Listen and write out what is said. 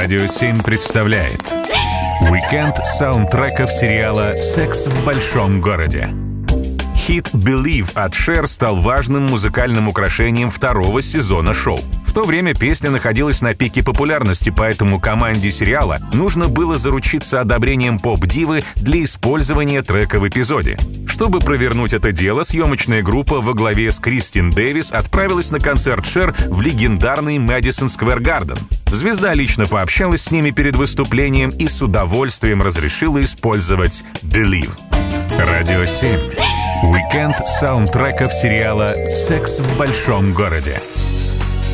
Радио 7 представляет Уикенд саундтреков сериала «Секс в большом городе». Хит «Believe» от Cher стал важным музыкальным украшением второго сезона шоу. В то время песня находилась на пике популярности, поэтому команде сериала нужно было заручиться одобрением поп-дивы для использования трека в эпизоде. Чтобы провернуть это дело, съемочная группа во главе с Кристин Дэвис отправилась на концерт Cher в легендарный Madison Square Garden. Звезда лично пообщалась с ними перед выступлением и с удовольствием разрешила использовать «Believe». Радио 7. Уикенд саундтреков сериала «Секс в большом городе».